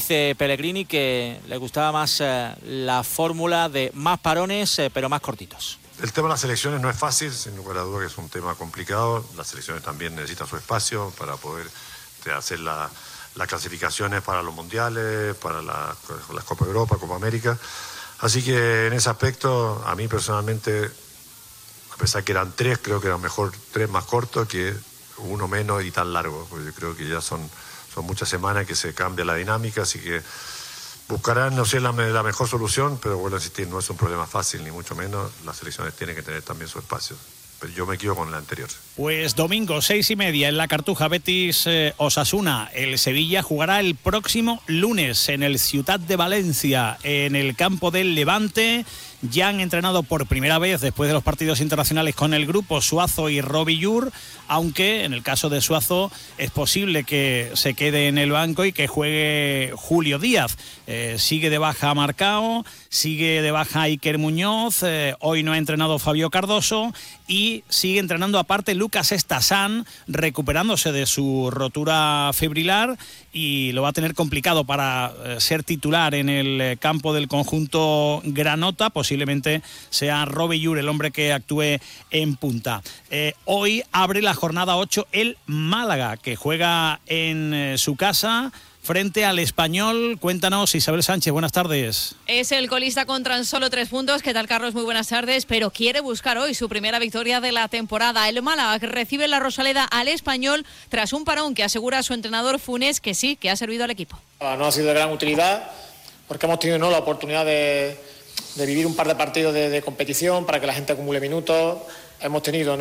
dice Pellegrini que le gustaba más la fórmula de más parones, pero más cortitos. El tema de las selecciones no es fácil, sin lugar a duda que es un tema complicado. Las selecciones también necesitan su espacio para poder hacer las clasificaciones para los mundiales, para las Copa Europa, Copa América. Así que en ese aspecto, a mí personalmente, a pesar que eran 3, creo que eran mejor 3 más cortos que uno menos y tan largo, porque yo creo que ya son muchas semanas que se cambia la dinámica, así que buscarán, no sé, la mejor solución, pero bueno, insistir, no es un problema fácil, ni mucho menos. Las selecciones tienen que tener también su espacio. Pero yo me quedo con la anterior. Pues domingo, 6:30 en la Cartuja, Betis Osasuna. El Sevilla jugará el próximo lunes en el Ciutat de Valencia, en el campo del Levante. Ya han entrenado por primera vez después de los partidos internacionales con el grupo Suazo y Robillur, aunque en el caso de Suazo es posible que se quede en el banco y que juegue Julio Díaz. Sigue de baja Marcao, sigue de baja Iker Muñoz, hoy no ha entrenado Fabio Cardoso y sigue entrenando aparte Lucas Estasan, recuperándose de su rotura fibrilar y lo va a tener complicado para ser titular en el campo del conjunto granota. Posiblemente sea Robillur el hombre que actúe en punta. Hoy abre la jornada 8 el Málaga, que juega en su casa frente al Español. Cuéntanos, Isabel Sánchez, buenas tardes. Es el colista con tan solo 3 puntos. ¿Qué tal, Carlos? Muy buenas tardes, pero quiere buscar hoy su primera victoria de la temporada. El Málaga que recibe en la Rosaleda al Español tras un parón que asegura su entrenador Funes que sí, que ha servido al equipo. No ha sido de gran utilidad porque hemos tenido la oportunidad de vivir un par de partidos de competición para que la gente acumule minutos. Hemos tenido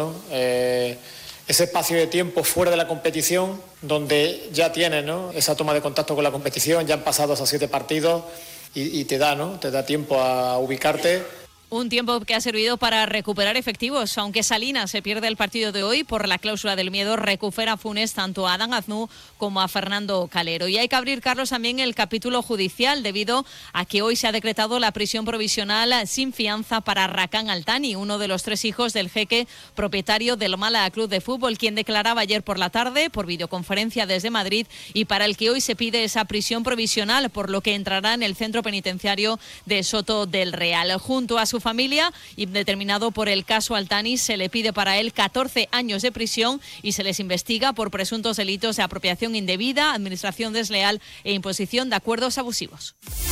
ese espacio de tiempo fuera de la competición donde ya tienes esa toma de contacto con la competición, ya han pasado esos 7 partidos y te da tiempo a ubicarte. Un tiempo que ha servido para recuperar efectivos, aunque Salinas se pierde el partido de hoy por la cláusula del miedo, recupera Funes tanto a Adán Aznou como a Fernando Calero. Y hay que abrir, Carlos, también el capítulo judicial debido a que hoy se ha decretado la prisión provisional sin fianza para Rakan Altani, uno de los 3 hijos del jeque propietario del Málaga Club de Fútbol, quien declaraba ayer por la tarde por videoconferencia desde Madrid y para el que hoy se pide esa prisión provisional, por lo que entrará en el centro penitenciario de Soto del Real. Junto a su familia y determinado por el caso Altani, se le pide para él 14 años de prisión y se les investiga por presuntos delitos de apropiación indebida, administración desleal e imposición de acuerdos abusivos.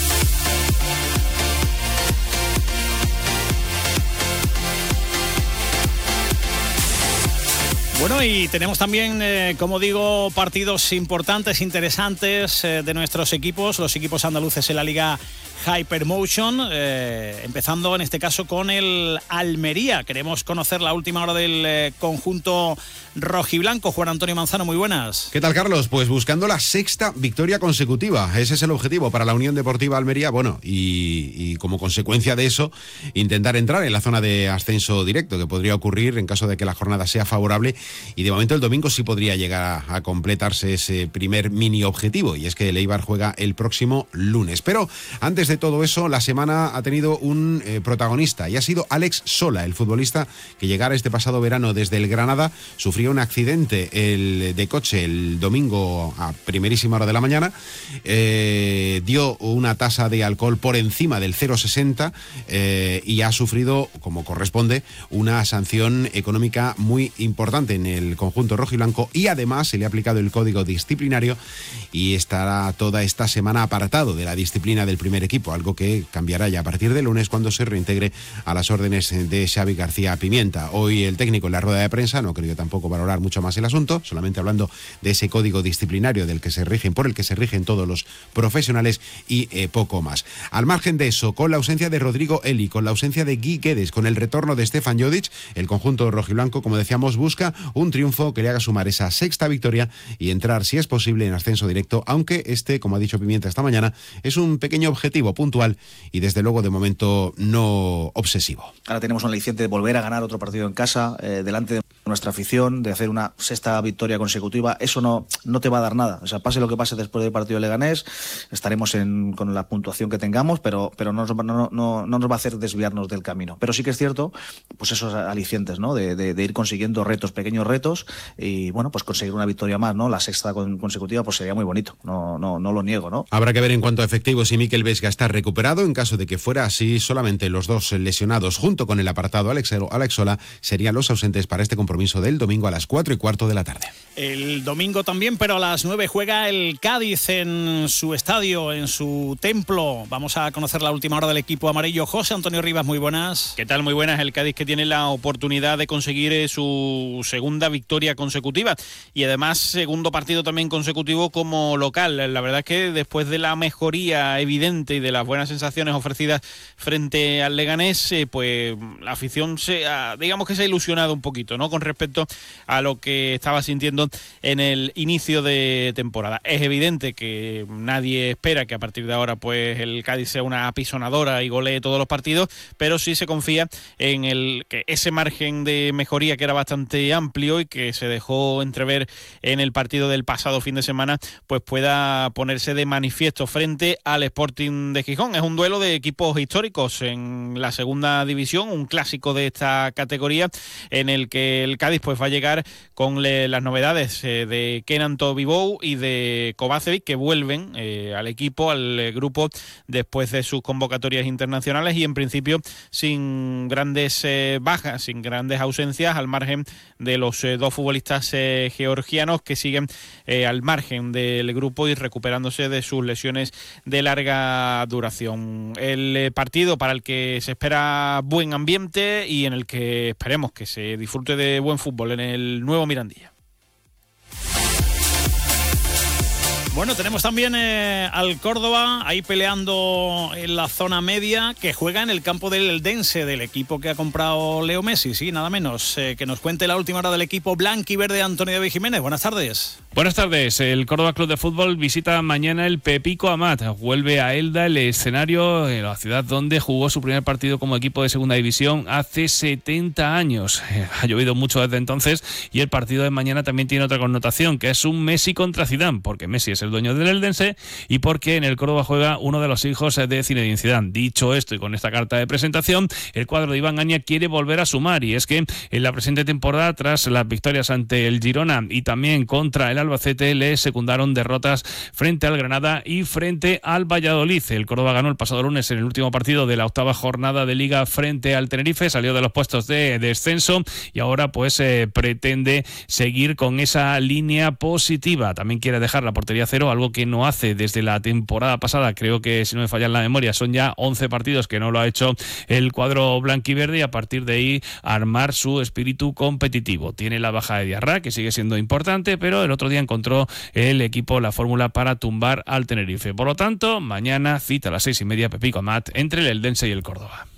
Bueno, y tenemos también, como digo, partidos importantes, interesantes de nuestros equipos, los equipos andaluces en la Liga Hypermotion, empezando en este caso con el Almería. Queremos conocer la última hora del conjunto rojiblanco. Juan Antonio Manzano, muy buenas. ¿Qué tal, Carlos? Pues buscando la 6ª victoria consecutiva. Ese es el objetivo para la Unión Deportiva Almería. Bueno, y como consecuencia de eso, intentar entrar en la zona de ascenso directo, que podría ocurrir en caso de que la jornada sea favorable. Y de momento el domingo sí podría llegar a completarse ese primer mini objetivo, y es que el Eibar juega el próximo lunes. Pero antes de todo eso, la semana ha tenido un protagonista, y ha sido Alex Sola, el futbolista que llegara este pasado verano desde el Granada. Sufrió un accidente de coche el domingo a primerísima hora de la mañana, dio una tasa de alcohol por encima del 0,60 y ha sufrido, como corresponde, una sanción económica muy importante en el conjunto rojiblanco, y además se le ha aplicado el código disciplinario y estará toda esta semana apartado de la disciplina del primer equipo, algo que cambiará ya a partir de lunes, cuando se reintegre a las órdenes de Xavi García Pimienta. Hoy el técnico en la rueda de prensa no ha querido tampoco valorar mucho más el asunto, solamente hablando de ese código disciplinario por el que se rigen todos los profesionales y poco más. Al margen de eso, con la ausencia de Rodrigo Eli, con la ausencia de Guy Guedes, con el retorno de Stefan Jodic, el conjunto rojiblanco, como decíamos, busca un triunfo que le haga sumar esa 6ª victoria y entrar, si es posible, en ascenso directo, aunque como ha dicho Pimienta esta mañana, es un pequeño objetivo puntual y desde luego de momento no obsesivo. Ahora tenemos un aliciente de volver a ganar otro partido en casa, delante de nuestra afición, de hacer una 6ª victoria consecutiva. Eso no te va a dar nada. O sea, pase lo que pase después del partido de Leganés, estaremos con la puntuación que tengamos, pero no nos va a hacer desviarnos del camino. Pero sí que es cierto, pues esos alicientes, ¿no? De ir consiguiendo retos, pequeños pequeños retos y bueno, pues conseguir una victoria más, ¿no? La sexta consecutiva pues sería muy bonito, no lo niego, ¿no? Habrá que ver en cuanto a efectivos si Mikel Vesga está recuperado. En caso de que fuera así, solamente los dos lesionados junto con el apartado Alex Sola serían los ausentes para este compromiso del domingo a las 4:15 de la tarde. El domingo también, pero a las 9 juega el Cádiz en su estadio, en su templo. Vamos a conocer la última hora del equipo amarillo. José Antonio Rivas, muy buenas. ¿Qué tal? Muy buenas. El Cádiz que tiene la oportunidad de conseguir su segunda victoria consecutiva y además segundo partido también consecutivo como local. La verdad es que después de la mejoría evidente y de las buenas sensaciones ofrecidas frente al Leganés, pues la afición digamos que se ha ilusionado un poquito, ¿no? Con respecto a lo que estaba sintiendo en el inicio de temporada. Es evidente que nadie espera que a partir de ahora pues el Cádiz sea una apisonadora y golee todos los partidos, pero sí se confía en que ese margen de mejoría que era bastante amplio y que se dejó entrever en el partido del pasado fin de semana, pues pueda ponerse de manifiesto frente al Sporting de Gijón. Es un duelo de equipos históricos en la segunda división, un clásico de esta categoría en el que el Cádiz pues va a llegar con las novedades de Kenan Tobibou y de Kovacevic, que vuelven al equipo, al grupo, después de sus convocatorias internacionales y en principio sin grandes bajas, sin grandes ausencias, al margen de los dos futbolistas georgianos que siguen al margen del grupo y recuperándose de sus lesiones de larga duración. El partido para el que se espera buen ambiente y en el que esperemos que se disfrute de buen fútbol en el nuevo Mirandilla. Bueno, tenemos también al Córdoba ahí peleando en la zona media, que juega en el campo del Eldense, del equipo que ha comprado Leo Messi, sí, nada menos. Que nos cuente la última hora del equipo blanquiverde, Antonio David Jiménez. Buenas tardes. Buenas tardes. El Córdoba Club de Fútbol visita mañana el Pepico Amat. Vuelve a Elda, el escenario en la ciudad donde jugó su primer partido como equipo de segunda división hace 70 años. Ha llovido mucho desde entonces y el partido de mañana también tiene otra connotación, que es un Messi contra Zidane, porque Messi es el dueño del Eldense y porque en el Córdoba juega uno de los hijos de Zinedine Zidane. Dicho esto y con esta carta de presentación, el cuadro de Iván Aña quiere volver a sumar, y es que en la presente temporada, tras las victorias ante el Girona y también contra el Albacete, le secundaron derrotas frente al Granada y frente al Valladolid. El Córdoba ganó el pasado lunes en el último partido de la octava jornada de Liga frente al Tenerife, salió de los puestos de descenso y ahora pues pretende seguir con esa línea positiva. También quiere dejar la portería cero, algo que no hace desde la temporada pasada. Creo que, si no me falla la memoria, son ya 11 partidos que no lo ha hecho el cuadro blanquiverde, y a partir de ahí armar su espíritu competitivo. Tiene la baja de Diarra, que sigue siendo importante, pero el otro día encontró el equipo la fórmula para tumbar al Tenerife. Por lo tanto, mañana cita a las 6:30 Pepico Amat entre el Eldense y el Córdoba.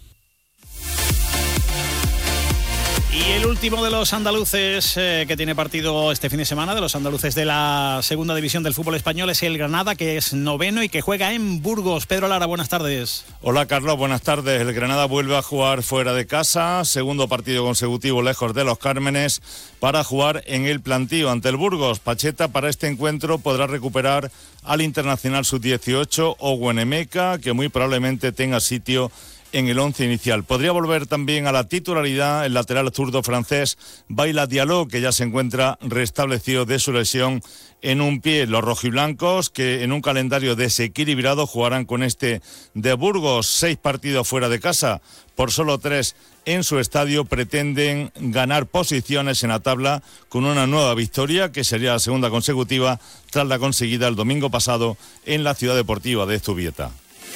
Y el último de los andaluces que tiene partido este fin de semana, de los andaluces de la segunda división del fútbol español, es el Granada, que es noveno y que juega en Burgos. Pedro Lara, buenas tardes. Hola Carlos, buenas tardes. El Granada vuelve a jugar fuera de casa, segundo partido consecutivo lejos de los Cármenes, para jugar en el plantío ante el Burgos. Pacheta para este encuentro podrá recuperar al internacional sub-18 Owen Emeka, que muy probablemente tenga sitio en el 11 inicial. Podría volver también a la titularidad el lateral zurdo francés Baila Diallo, que ya se encuentra restablecido de su lesión en un pie. Los rojiblancos, que en un calendario desequilibrado jugarán con este de Burgos. 6 partidos fuera de casa, por solo 3 en su estadio, pretenden ganar posiciones en la tabla con una nueva victoria, que sería la segunda consecutiva tras la conseguida el domingo pasado en la ciudad deportiva de Zubieta.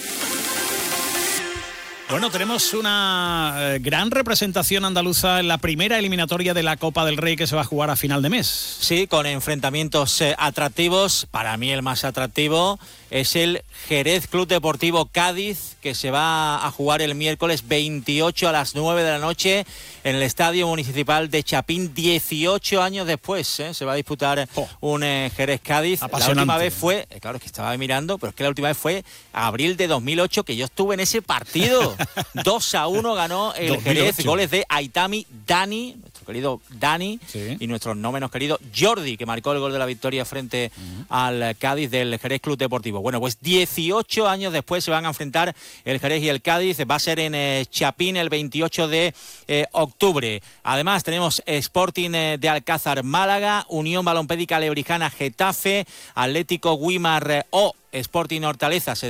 Bueno, tenemos una gran representación andaluza en la primera eliminatoria de la Copa del Rey, que se va a jugar a final de mes. Sí, con enfrentamientos atractivos. Para mí el más atractivo es el Jerez Club Deportivo Cádiz, que se va a jugar el miércoles 28 a las 9 de la noche en el Estadio Municipal de Chapín. 18 años después se va a disputar un Jerez Cádiz. La última vez fue, claro, es que estaba mirando, pero es que la última vez fue abril de 2008, que yo estuve en ese partido. 2-1 ganó el 2008. Jerez, goles de Aitami Dani, nuestro querido Dani, y nuestro no menos querido Jordi, que marcó el gol de la victoria frente al Cádiz del Jerez Club Deportivo. Bueno, pues 18 años después se van a enfrentar el Jerez y el Cádiz. Va a ser en Chapín el 28 de octubre. Además tenemos Sporting de Alcázar Málaga, Unión Balompédica Lebrijana Getafe, Atlético Guimar o Sporting Hortaleza.